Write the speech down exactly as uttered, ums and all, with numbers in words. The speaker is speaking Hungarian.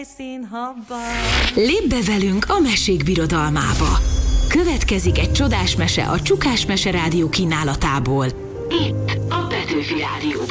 helyszínhabban. Lépj be velünk a mesék birodalmába. Következik egy csodás mese a Csukás Mese Rádió kínálatából. Itt a Petőfi Rádióban.